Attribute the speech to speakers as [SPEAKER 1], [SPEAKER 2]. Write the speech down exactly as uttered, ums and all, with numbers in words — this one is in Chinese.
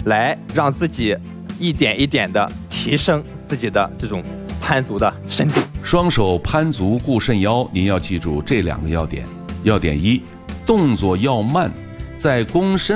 [SPEAKER 1] 来让自己一点一点的提升自己的这种攀足的深度。
[SPEAKER 2] 双手攀足固肾腰，您要记住这两个要点。要点一，动作要慢，在躬身